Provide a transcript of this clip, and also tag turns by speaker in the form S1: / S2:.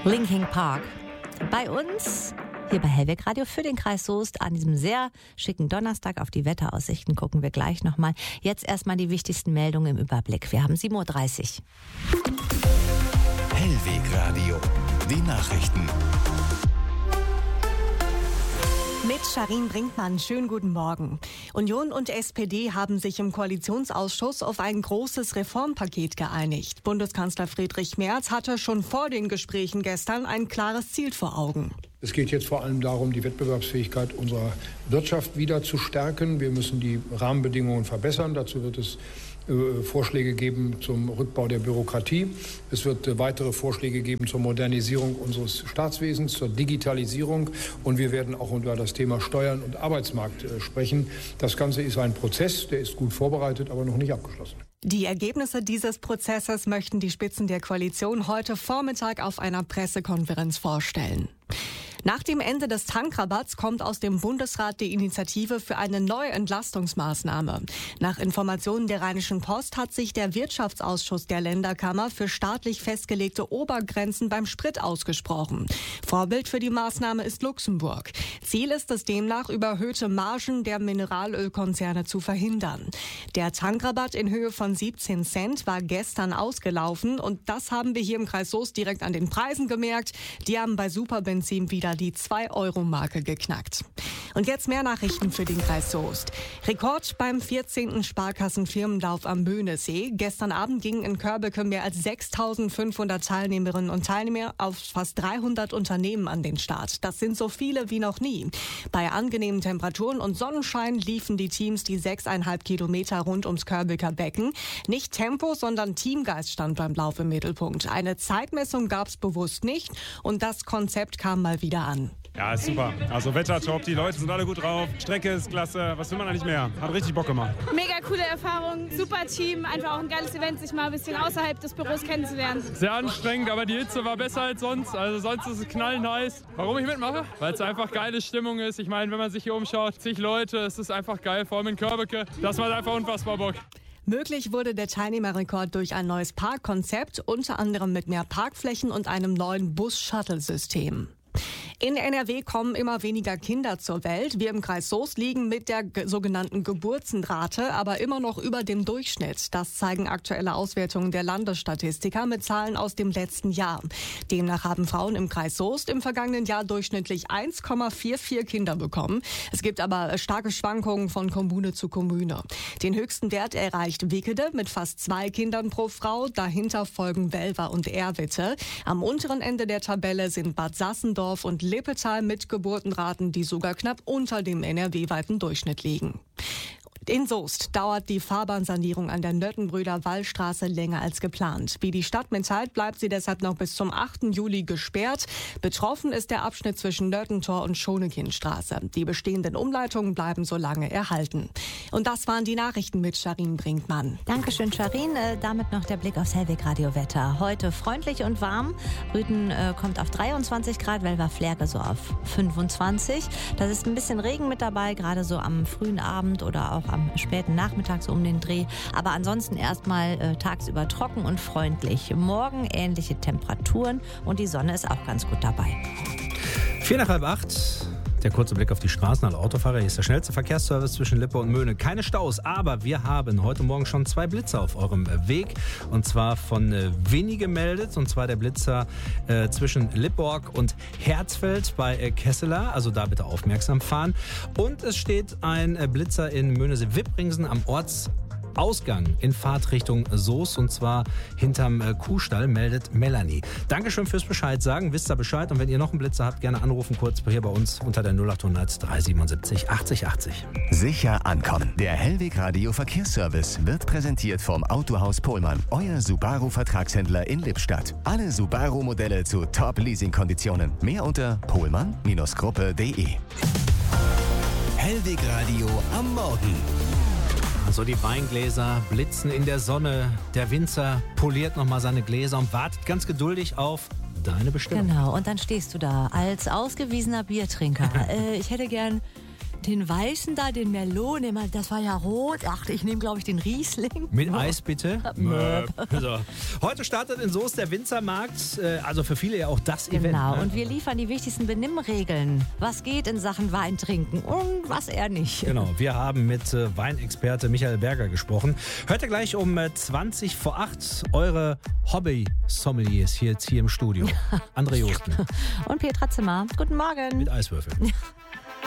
S1: Linkin Park. Bei uns, hier bei Hellweg Radio für den Kreis Soest, an diesem sehr schicken Donnerstag. Auf die Wetteraussichten gucken wir gleich nochmal. Jetzt erstmal die wichtigsten Meldungen im Überblick. Wir haben 7.30 Uhr.
S2: Hellweg Radio, die Nachrichten.
S3: Mit Sharin Brinkmann, schönen guten Morgen. Union und SPD haben sich im Koalitionsausschuss auf ein großes Reformpaket geeinigt. Bundeskanzler Friedrich Merz hatte schon vor den Gesprächen gestern ein klares Ziel vor Augen.
S4: Es geht jetzt vor allem darum, die Wettbewerbsfähigkeit unserer Wirtschaft wieder zu stärken. Wir müssen die Rahmenbedingungen verbessern. Dazu wird es Vorschläge geben zum Rückbau der Bürokratie. Es wird weitere Vorschläge geben zur Modernisierung unseres Staatswesens, zur Digitalisierung. Und wir werden auch über das Thema Steuern und Arbeitsmarkt sprechen. Das Ganze ist ein Prozess, der ist gut vorbereitet, aber noch nicht abgeschlossen.
S3: Die Ergebnisse dieses Prozesses möchten die Spitzen der Koalition heute Vormittag auf einer Pressekonferenz vorstellen. Nach dem Ende des Tankrabatts kommt aus dem Bundesrat die Initiative für eine neue Entlastungsmaßnahme. Nach Informationen der Rheinischen Post hat sich der Wirtschaftsausschuss der Länderkammer für staatlich festgelegte Obergrenzen beim Sprit ausgesprochen. Vorbild für die Maßnahme ist Luxemburg. Ziel ist es demnach, überhöhte Margen der Mineralölkonzerne zu verhindern. Der Tankrabatt in Höhe von 17 Cent war gestern ausgelaufen und das haben wir hier im Kreis Soest direkt an den Preisen gemerkt. Die haben bei Superbenzin wieder die 2-Euro-Marke geknackt. Und jetzt mehr Nachrichten für den Kreis Soest. Rekord beim 14. Sparkassenfirmenlauf am Möhnesee. Gestern Abend gingen in Körbeke mehr als 6.500 Teilnehmerinnen und Teilnehmer auf fast 300 Unternehmen an den Start. Das sind so viele wie noch nie. Bei angenehmen Temperaturen und Sonnenschein liefen die Teams die 6,5 Kilometer rund ums Körbeker Becken. Nicht Tempo, sondern Teamgeist stand beim Lauf im Mittelpunkt. Eine Zeitmessung gab es bewusst nicht und das Konzept kam mal wieder an.
S5: Ja, ist super. Also Wetter top, die Leute sind alle gut drauf, Strecke ist klasse, was will man eigentlich mehr? Hat richtig Bock gemacht.
S6: Mega coole Erfahrung, super Team, einfach auch ein geiles Event, sich mal ein bisschen außerhalb des Büros kennenzulernen.
S7: Sehr anstrengend, aber die Hitze war besser als sonst, also sonst ist es knallnice. Warum ich mitmache? Weil es einfach geile Stimmung ist. Ich meine, wenn man sich hier umschaut, zig Leute, es ist einfach geil, vor allem in Körbeke. Das macht einfach unfassbar Bock.
S3: Möglich wurde der Teilnehmerrekord durch ein neues Parkkonzept, unter anderem mit mehr Parkflächen und einem neuen Bus-Shuttle-System. In NRW kommen immer weniger Kinder zur Welt. Wir im Kreis Soest liegen mit der sogenannten Geburtenrate aber immer noch über dem Durchschnitt. Das zeigen aktuelle Auswertungen der Landesstatistiker mit Zahlen aus dem letzten Jahr. Demnach haben Frauen im Kreis Soest im vergangenen Jahr durchschnittlich 1,44 Kinder bekommen. Es gibt aber starke Schwankungen von Kommune zu Kommune. Den höchsten Wert erreicht Wickede mit fast 2 Kindern pro Frau. Dahinter folgen Welver und Erwitte. Am unteren Ende der Tabelle sind Bad Sassendorf und Lippetal mit Geburtenraten, die sogar knapp unter dem NRW-weiten Durchschnitt liegen. In Soest dauert die Fahrbahnsanierung an der Nöttenbrüder-Wallstraße länger als geplant. Wie die Stadt mitteilt, bleibt sie deshalb noch bis zum 8. Juli gesperrt. Betroffen ist der Abschnitt zwischen Nöttentor und Schonekindstraße. Die bestehenden Umleitungen bleiben so lange erhalten. Und das waren die Nachrichten mit Sharin Brinkmann.
S1: Dankeschön, Sharin. Damit noch der Blick aufs Hellweg Radio Wetter. Heute freundlich und warm. Rüthen kommt auf 23 Grad, Welver-Flerke so auf 25. Das ist ein bisschen Regen mit dabei, gerade so am frühen Abend oder auch am späten Nachmittag so um den Dreh. Aber ansonsten erstmal tagsüber trocken und freundlich. Morgen ähnliche Temperaturen und die Sonne ist auch ganz gut dabei.
S8: 7:45. Der kurze Blick auf die Straßen. Alle Autofahrer, hier ist der schnellste Verkehrsservice zwischen Lippe und Möhne. Keine Staus, aber wir haben heute Morgen schon 2 Blitzer auf eurem Weg. Und zwar von Winnie gemeldet. Und zwar der Blitzer zwischen Lipborg und Herzfeld bei Kesseler. Also da bitte aufmerksam fahren. Und es steht ein Blitzer in Möhnesee-Wippringsen am Ortsausgang in Fahrtrichtung Soest und zwar hinterm Kuhstall, meldet Melanie. Dankeschön fürs Bescheid sagen, wisst ihr Bescheid und wenn ihr noch einen Blitzer habt, gerne anrufen, kurz hier bei uns unter der 0800 377 80 80.
S2: Sicher ankommen. Der Hellweg Radio Verkehrsservice wird präsentiert vom Autohaus Pohlmann, euer Subaru-Vertragshändler in Lippstadt. Alle Subaru-Modelle zu Top-Leasing-Konditionen. Mehr unter pohlmann-gruppe.de. Hellweg Radio am Morgen.
S8: Also die Weingläser blitzen in der Sonne. Der Winzer poliert nochmal seine Gläser und wartet ganz geduldig auf deine Bestellung.
S1: Genau, und dann stehst du da als ausgewiesener Biertrinker. Ich hätte gern Den weißen da, den Melone, das war ja rot. Ach, ich nehme, glaube ich, den Riesling.
S8: Mit Eis bitte. So. Heute startet in Soest der Winzermarkt, also für viele ja auch das Event.
S1: Genau,
S8: Ne?
S1: und wir liefern die wichtigsten Benimmregeln. Was geht in Sachen Wein trinken und was eher nicht.
S8: Genau, wir haben mit Weinexperte Michael Berger gesprochen. Hört ihr gleich um 20 vor 8 eure Hobby-Sommeliers hier im Studio. André Josten.
S1: Und Petra Zimmer. Guten Morgen.
S8: Mit Eiswürfeln.